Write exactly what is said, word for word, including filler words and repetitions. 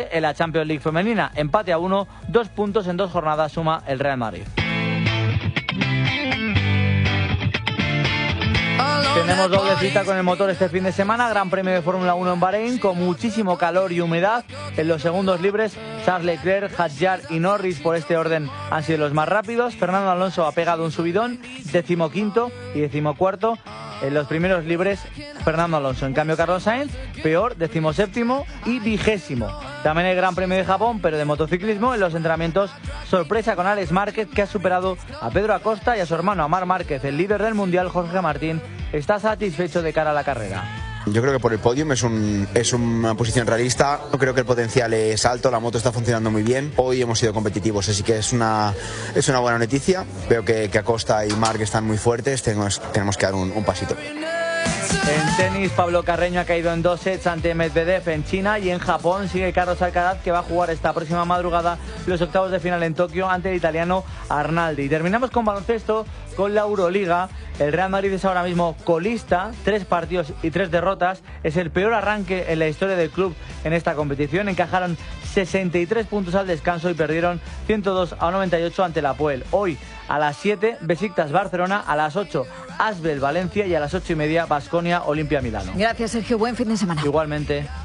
Noche en la Champions League femenina. Empate a uno, dos puntos en dos jornadas suma el Real Madrid. Tenemos doble cita con el motor este fin de semana, Gran Premio de Fórmula uno en Bahrein, con muchísimo calor y humedad. En los segundos libres, Charles Leclerc, Hadjar y Norris, por este orden, han sido los más rápidos. Fernando Alonso ha pegado un subidón, decimoquinto y decimocuarto. En los primeros libres, Fernando Alonso. En cambio, Carlos Sainz, peor, decimoséptimo y vigésimo. También el Gran Premio de Japón, pero de motociclismo, en los entrenamientos, sorpresa con Alex Márquez, que ha superado a Pedro Acosta y a su hermano Amar Márquez. El líder del Mundial, Jorge Martín, está satisfecho de cara a la carrera. Yo creo que por el podium es, un, es una posición realista. Creo que el potencial es alto, la moto está funcionando muy bien. Hoy hemos sido competitivos, así que es una, es una buena noticia. Veo que, que Acosta y Marc están muy fuertes, tenemos, tenemos que dar un, un pasito. En tenis, Pablo Carreño ha caído en dos sets ante Medvedev en China, y en Japón sigue Carlos Alcaraz, que va a jugar esta próxima madrugada los octavos de final en Tokio ante el italiano Arnaldi. Y terminamos con baloncesto, con la Euroliga. El Real Madrid es ahora mismo colista, tres partidos y tres derrotas. Es el peor arranque en la historia del club en esta competición. Encajaron sesenta y tres puntos al descanso y perdieron ciento dos a noventa y ocho ante la Apoel. Hoy a las siete, Besiktas Barcelona, a las ocho, Asbel Valencia, y a las ocho y media, Baskonia Olimpia Milano. Gracias, Sergio. Buen fin de semana. Igualmente.